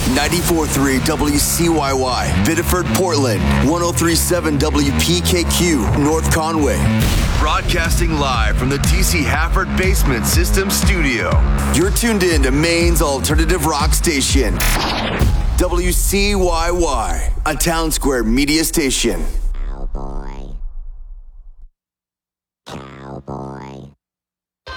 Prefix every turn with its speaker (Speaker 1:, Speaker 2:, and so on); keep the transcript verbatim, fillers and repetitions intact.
Speaker 1: ninety-four point three W C Y Y, Biddeford, Portland, one oh three point seven W P K Q, North Conway. Broadcasting live from the T C Hafford Basement System Studio. You're tuned in to Maine's alternative rock station, W C Y Y, a Town Square media station.